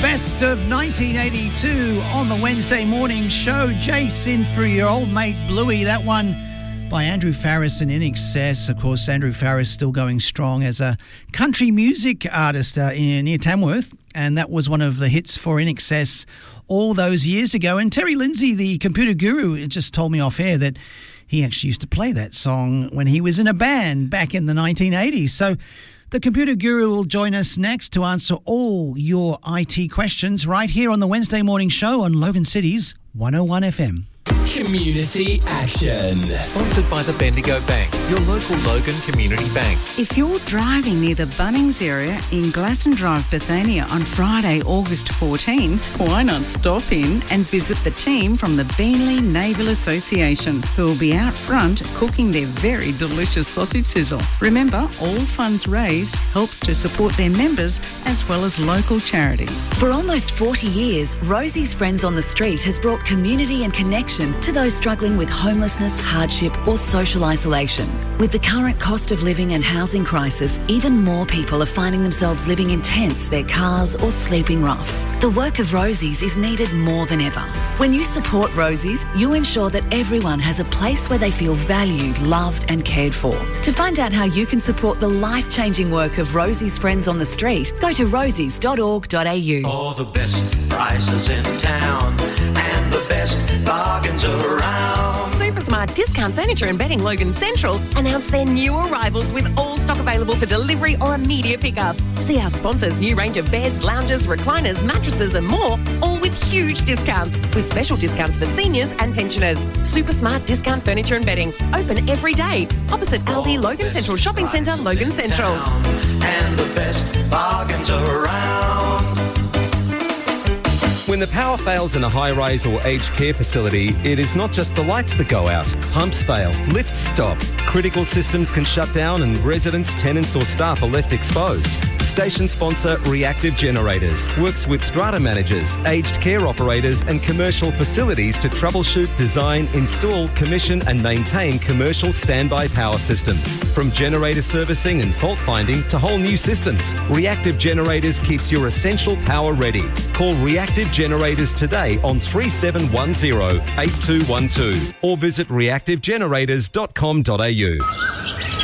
Best of 1982 on the Wednesday morning show. Jace in for your old mate Bluey. That one by Andrew Farriss and In Excess. Of course, Andrew Farriss still going strong as a country music artist near Tamworth. And that was one of the hits for In Excess all those years ago. And Terry Lindsay, the computer guru, just told me off air that he actually used to play that song when he was in a band back in the 1980s. So the computer guru will join us next to answer all your IT questions right here on the Wednesday morning show on Logan City's 101 FM. Community Action. Sponsored by the Bendigo Bank, your local Logan Community Bank. If you're driving near the Bunnings area in Glasson Drive, Bethania on Friday, August 14, why not stop in and visit the team from the Beenleigh Naval Association, who will be out front cooking their very delicious sausage sizzle. Remember, all funds raised helps to support their members as well as local charities. For almost 40 years, Rosie's Friends on the Street has brought community and connection to those struggling with homelessness, hardship or social isolation. With the current cost of living and housing crisis, even more people are finding themselves living in tents, their cars or sleeping rough. The work of Rosie's is needed more than ever. When you support Rosie's, you ensure that everyone has a place where they feel valued, loved and cared for. To find out how you can support the life-changing work of Rosie's Friends on the Street, go to rosies.org.au. All the best prices in town and the best bargains around. Supersmart Discount Furniture and Bedding Logan Central announced their new arrivals with all stock available for delivery or immediate pickup. See our sponsors' new range of beds, lounges, recliners, mattresses and more, all with huge discounts, with special discounts for seniors and pensioners. Supersmart Discount Furniture and Bedding, open every day, opposite Aldi Logan Central Shopping Centre, Logan Central. And the best bargains around. When the power fails in a high-rise or aged care facility, it is not just the lights that go out. Pumps fail, lifts stop, critical systems can shut down and residents, tenants or staff are left exposed. Station sponsor Reactive Generators works with strata managers, aged care operators and commercial facilities to troubleshoot, design, install, commission and maintain commercial standby power systems. From generator servicing and fault finding to whole new systems, Reactive Generators keeps your essential power ready. Call Reactive Generators today on 3710 8212 or visit reactivegenerators.com.au.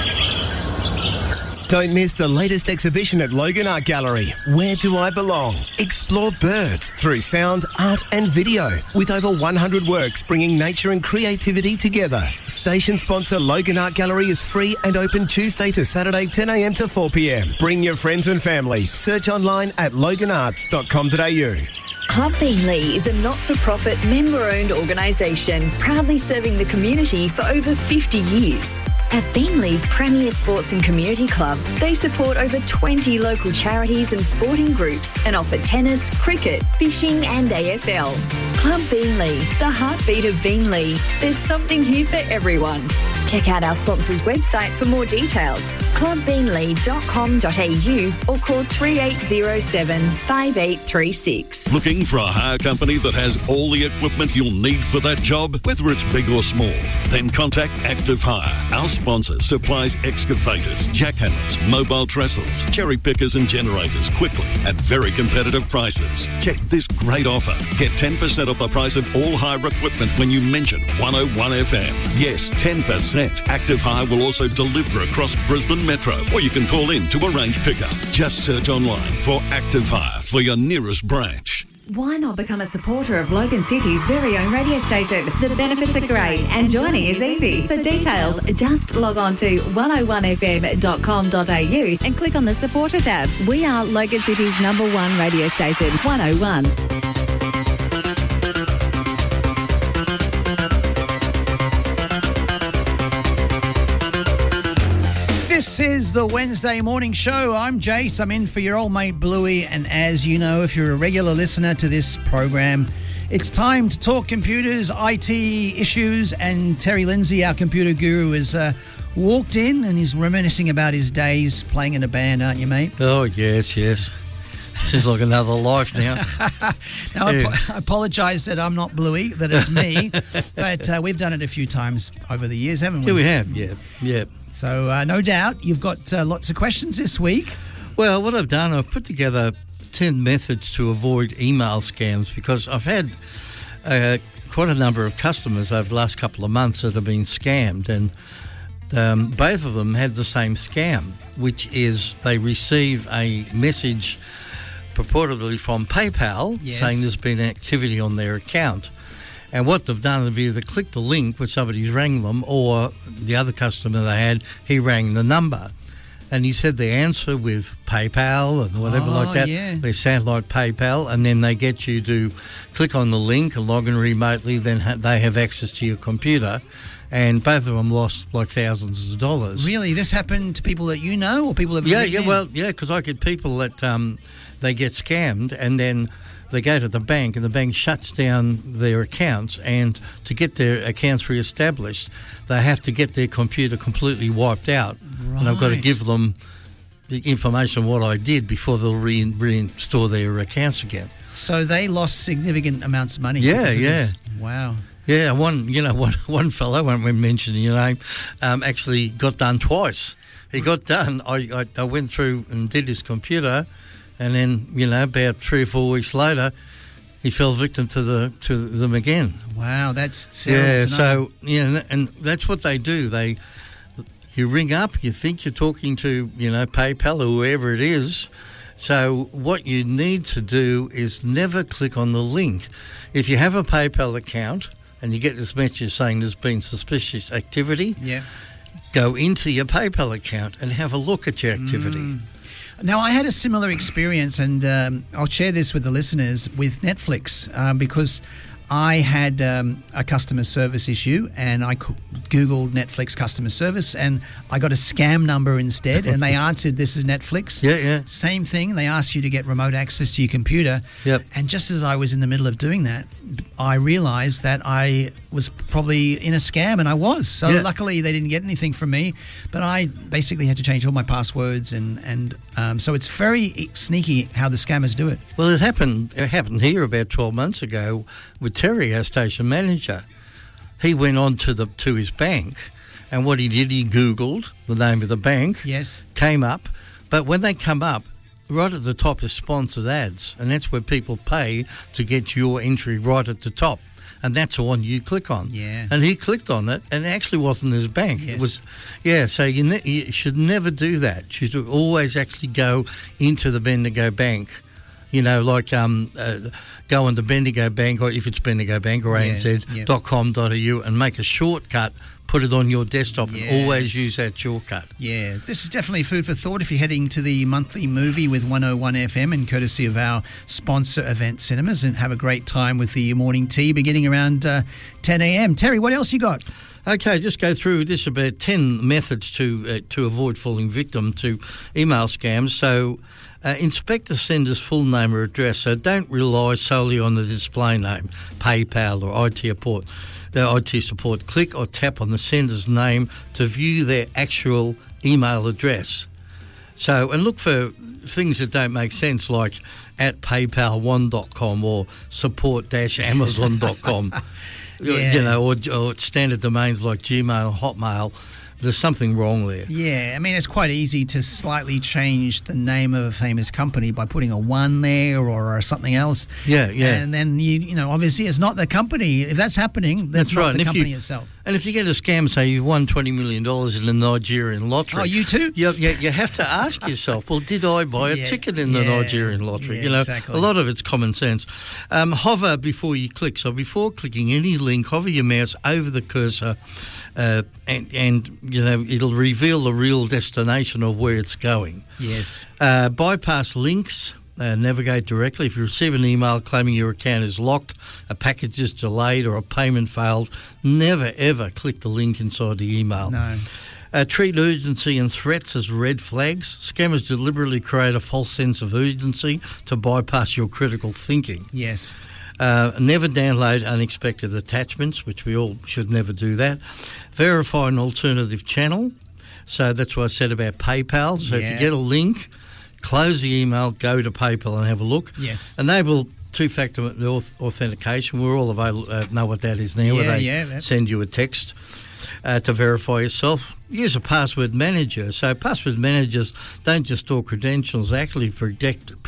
Don't miss the latest exhibition at Logan Art Gallery, Where Do I Belong? Explore birds through sound, art and video, with over 100 works bringing nature and creativity together. Station sponsor Logan Art Gallery is free and open Tuesday to Saturday 10 a.m. to 4 p.m. Bring your friends and family. Search online at loganarts.com.au. Club Beenleigh is a not-for-profit, member-owned organisation proudly serving the community for over 50 years. As Beenleigh's premier sports and community club, they support over 20 local charities and sporting groups and offer tennis, cricket, fishing and AFL. Club Beenleigh, the heartbeat of Beenleigh. There's something here for everyone. Check out our sponsor's website for more details, clubbeenleigh.com.au or call 3807 5836. Looking for a hire company that has all the equipment you'll need for that job, whether it's big or small? Then contact Active Hire. Our sponsor supplies excavators, jackhammers, mobile trestles, cherry pickers and generators quickly at very competitive prices. Check this great offer. Get 10% off the price of all hire equipment when you mention 101 FM. Yes, 10%. Active Hire will also deliver across Brisbane Metro, or you can call in to arrange pickup. Just search online for Active Hire for your nearest branch. Why not become a supporter of Logan City's very own radio station? The benefits are great and joining is easy. For details, just log on to 101fm.com.au and click on the supporter tab. We are Logan City's #1 radio station, 101. This is the Wednesday morning show. I'm Jace. I'm in for your old mate Bluey. And as you know, if you're a regular listener to this program, it's time to talk computers, IT issues. And Terry Lindsay, our computer guru, has walked in and is reminiscing about his days playing in a band, aren't you, mate? Oh, yes. Seems like another life now. Now, I apologise that I'm not Bluey, that it's me. But we've done it a few times over the years, haven't we? Yeah, we have, yeah. So no doubt you've got lots of questions this week. Well, what I've done, I've put together 10 methods to avoid email scams, because I've had quite a number of customers over the last couple of months that have been scammed, and both of them had the same scam, which is they receive a message purportedly from PayPal saying there's been activity on their account. And what they've done, they've either clicked the link where somebody's rang them, or the other customer they had, he rang the number. And he said the answer with PayPal and whatever like that. Yeah. They sound like PayPal, and then they get you to click on the link and log in remotely. Then they have access to your computer, and both of them lost like thousands of dollars. Really? This happened to people that you know, or people that have because I get people that they get scammed, and then they go to the bank, and the bank shuts down their accounts, and to get their accounts re-established, they have to get their computer completely wiped out. Right. And I've got to give them the information of what I did before they'll reinstall their accounts again. So they lost significant amounts of money. Yeah, because of yeah. this. Wow. Yeah, one fellow, I won't mention your name, actually got done twice. He got done. I went through and did his computer, and then about 3 or 4 weeks later, he fell victim to them again. Wow, that's terrible to know. So and that's what they do. You ring up, you think you're talking to PayPal or whoever it is. So what you need to do is never click on the link. If you have a PayPal account and you get this message saying there's been suspicious activity, go into your PayPal account and have a look at your activity. Now, I had a similar experience, and I'll share this with the listeners, with Netflix, because I had a customer service issue, and I Googled Netflix customer service, and I got a scam number instead, and they answered, "This is Netflix." Yeah. Same thing. They asked you to get remote access to your computer. Yep. And just as I was in the middle of doing that, I realised that I was probably in a scam, and I was. So luckily they didn't get anything from me, but I basically had to change all my passwords, and so it's very sneaky how the scammers do it. Well, it happened here about 12 months ago with Terry, our station manager. He went on to his bank, and what he did, he Googled the name of the bank. Yes. Came up, but when they come up, right at the top is sponsored ads, and that's where people pay to get your entry right at the top, and that's the one you click on. Yeah. And he clicked on it, and it actually wasn't his bank. Yes. It was, so you should never do that. You should always actually go into the Bendigo Bank. Go on to Bendigo Bank, or if it's Bendigo Bank or ANZ.com.au, and make a shortcut, put it on your desktop, and always use that shortcut. Yeah, this is definitely food for thought if you're heading to the monthly movie with 101 FM, and courtesy of our sponsor, Event Cinemas, and have a great time with the morning tea beginning around 10 a.m. Terry, what else you got? Okay, just go through this about 10 methods to avoid falling victim to email scams. So inspect the sender's full name or address. So don't rely solely on the display name, PayPal or IT support. Click or tap on the sender's name to view their actual email address. So, and look for things that don't make sense, like at paypal1.com or support-amazon.com. Or standard domains like Gmail, Hotmail. There's something wrong there. Yeah, I mean, it's quite easy to slightly change the name of a famous company by putting a 1 there or something else. Yeah. And then, obviously it's not the company. If that's happening, that's not the company itself. And if you get a scam, say you've won $20 million in the Nigerian lottery. Oh, you too? You have to ask yourself, well, did I buy a ticket in the Nigerian lottery? Exactly. A lot of it's common sense. Hover before you click. So before clicking any link, hover your mouse over the cursor, and it'll reveal the real destination of where it's going. Yes. Bypass links. Navigate directly. If you receive an email claiming your account is locked, a package is delayed, or a payment failed, never ever click the link inside the email. No. Treat urgency and threats as red flags. Scammers deliberately create a false sense of urgency to bypass your critical thinking. Yes. Never download unexpected attachments, which we all should never do that. Verify an alternative channel. So that's what I said about PayPal. So if you get a link, close the email, go to PayPal and have a look. Yes. Enable two-factor authentication. We're all know what that is now. Where they send you a text to verify yourself. Use a password manager. So password managers don't just store credentials, they actually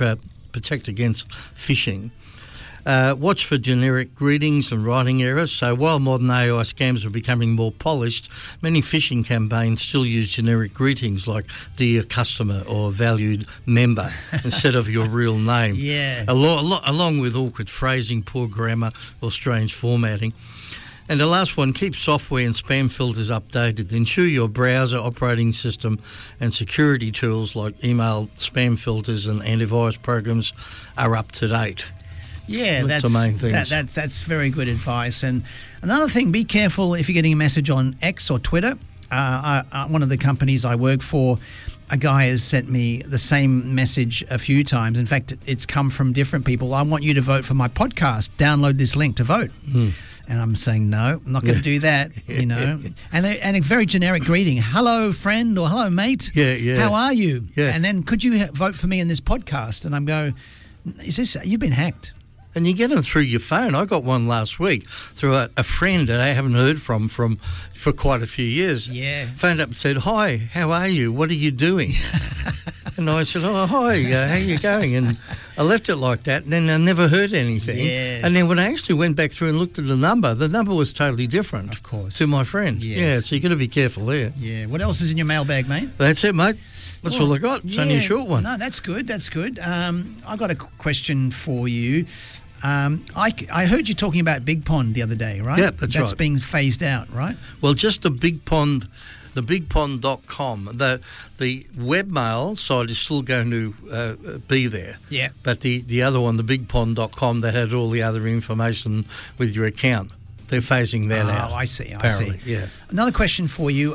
protect against phishing. Watch for generic greetings and writing errors. So while modern AI scams are becoming more polished, many phishing campaigns still use generic greetings like dear customer or valued member instead of your real name. Yeah. Along with awkward phrasing, poor grammar or strange formatting. And the last one, keep software and spam filters updated. Ensure your browser, operating system and security tools like email spam filters and antivirus programs are up to date. Yeah, that's the main thing. That's very good advice. And another thing, be careful if you're getting a message on X or Twitter. One of the companies I work for, a guy has sent me the same message a few times. In fact, it's come from different people. I want you to vote for my podcast. Download this link to vote. And I'm saying, no, I'm not going to do that, you know. And a very generic greeting, hello, friend, or hello, mate. Yeah. How are you? Yeah. And then, could you vote for me in this podcast? And I'm going, you've been hacked. And you get them through your phone. I got one last week through a friend that I haven't heard from for quite a few years. Yeah. Phoned up and said, hi, how are you? What are you doing? And I said, oh, hi, how you going? And I left it like that, and then I never heard anything. Yes. And then when I actually went back through and looked at the number was totally different. Of course. To my friend. Yes. Yeah, so you got to be careful there. Yeah. What else is in your mailbag, mate? That's it, mate. That's all I got. It's only a short one. No, that's good. That's good. I've got a question for you. I heard you talking about Big Pond the other day, right? Yeah, that's right. That's being phased out, right? Well, just the Big Pond, the bigpond.com, the webmail site is still going to be there. Yeah. But the other one, the bigpond.com, that has all the other information with your account, they're phasing that out. Oh, I see. Apparently, yeah. Another question for you.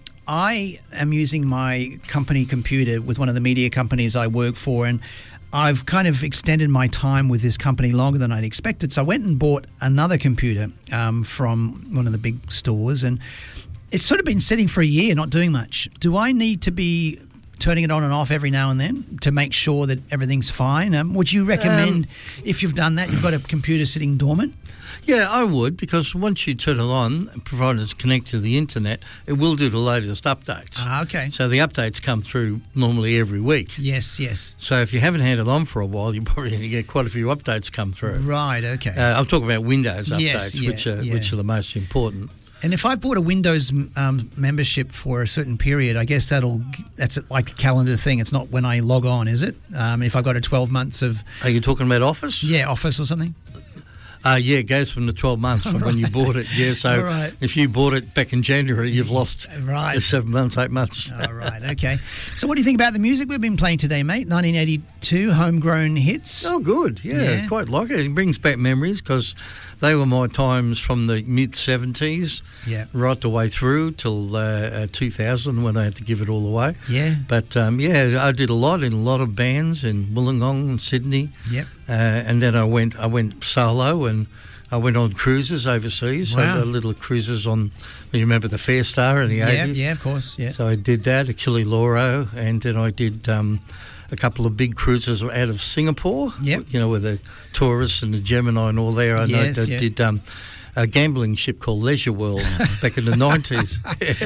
I am using my company computer with one of the media companies I work for, and I've kind of extended my time with this company longer than I'd expected. So I went and bought another computer from one of the big stores, and it's sort of been sitting for a year, not doing much. Do I need to be turning it on and off every now and then to make sure that everything's fine? Would you recommend, if you've done that, you've got a computer sitting dormant? Yeah, I would, because once you turn it on, provided it's connected to the internet, it will do the latest updates. Okay. So the updates come through normally every week. Yes. So if you haven't had it on for a while, you're probably going to get quite a few updates come through. Right, okay. I'm talking about Windows updates, Yes, which are the most important. And if I bought a Windows membership for a certain period, I guess that's like a calendar thing. It's not when I log on, is it? If I've got a 12 months of... Are you talking about Office? Yeah, Office or something. Yeah, it goes from the 12 months from when you bought it. Yeah, so if you bought it back in January, you've lost 7 months, 8 months. All right, okay. So what do you think about the music we've been playing today, mate? 1982 homegrown hits. Oh, good. Yeah, quite like it. It brings back memories because they were my times from the mid-70s right the way through till 2000 when I had to give it all away. Yeah. But, I did a lot in a lot of bands in Wollongong and Sydney. Yep. And then I went solo and I went on cruises overseas. Wow. So little cruises on, you remember the Fair Star in the 80s? Yeah, of course. Yeah. So I did that, Achille Lauro, and then I did a couple of big cruises out of Singapore. Yep. You know, with the tourists and the Gemini and all there. I did a gambling ship called Leisure World back in the 90s.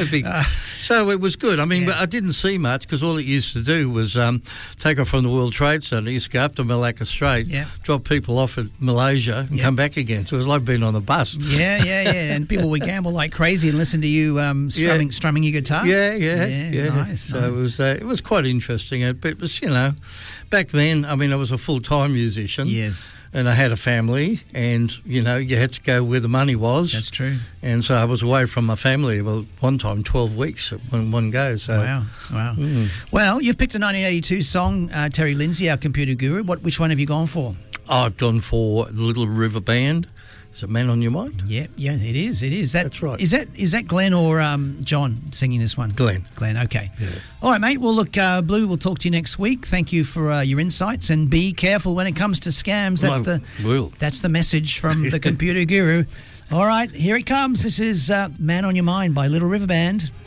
So it was good. I mean, but I didn't see much because all it used to do was take off from the World Trade Center. It used to go up to Malacca Strait, drop people off at Malaysia and come back again. So it was like being on a bus. Yeah. And people would gamble like crazy and listen to you strumming your guitar. Yeah. Nice. So it was quite interesting. But it was, back then, I mean, I was a full-time musician. Yes. And I had a family, and, you had to go where the money was. That's true. And so I was away from my family, one time 12 weeks at one go. So. Wow. Well, you've picked a 1982 song, Terry Lindsay, our computer guru. Which one have you gone for? I've gone for Little River Band. Is it Man on Your Mind? Yeah, it is. That's right. Is that Glenn or John singing this one? Glenn, okay. Yeah. All right, mate. Well, look, Blue, we'll talk to you next week. Thank you for your insights, and be careful when it comes to scams. That's the message from the computer guru. All right, here it comes. This is Man on Your Mind by Little River Band.